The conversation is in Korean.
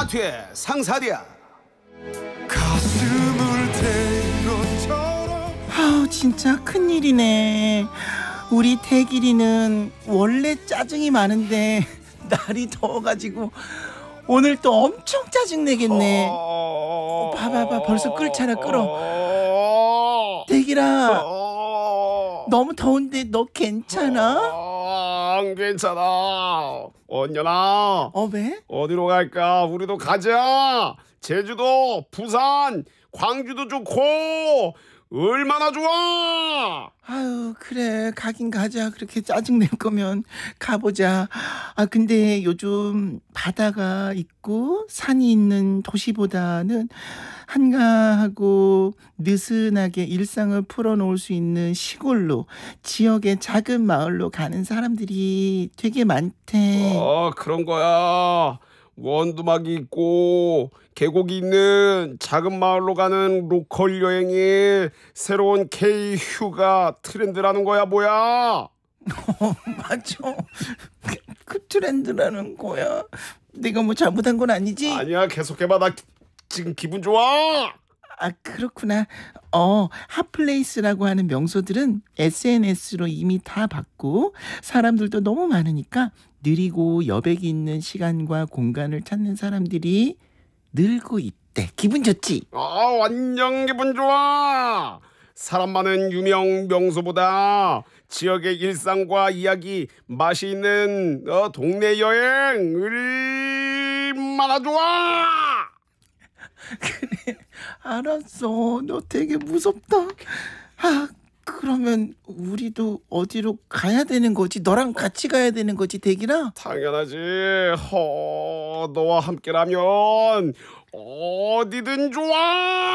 마트의 상사리야. 가슴을 대로처럼. 아우 진짜 큰일이네. 우리 태길이는 원래 짜증이 많은데 날이 더워가지고 오늘 또 엄청 짜증내겠네. 봐봐봐 벌써 끓차라 끓어. 태길아 너무 더운데 너 괜찮아? 안 괜찮아. 언년아. 왜? 어디로 갈까? 우리도 가자. 제주도, 부산, 광주도 좋고 얼마나 좋아. 아유 그래 가긴 가자. 그렇게 짜증낼 거면 가보자. 근데 요즘 바다가 있고 산이 있는 도시보다는 한가하고 느슨하게 일상을 풀어놓을 수 있는 시골로, 지역의 작은 마을로 가는 사람들이 되게 많대. 그런 거야. 원두막이 있고 계곡이 있는 작은 마을로 가는 로컬 여행이 새로운 K 휴가 트렌드라는 거야. 뭐야? 맞아. 그 트렌드라는 거야. 내가 뭐 잘못한 건 아니지? 아니야, 계속해봐. 나 지금 기분 좋아. 그렇구나. 핫플레이스라고 하는 명소들은 SNS로 이미 다 봤고 사람들도 너무 많으니까 느리고 여백이 있는 시간과 공간을 찾는 사람들이 늘고 있대. 기분 좋지? 완전 기분 좋아. 사람 많은 유명 명소보다 지역의 일상과 이야기, 맛이 있는 동네 여행 얼마나 좋아. 그래 알았어. 너 되게 무섭다. 그러면 우리도 어디로 가야 되는 거지? 너랑 같이 가야 되는 거지 대기라? 당연하지. 너와 함께라면 어디든 좋아.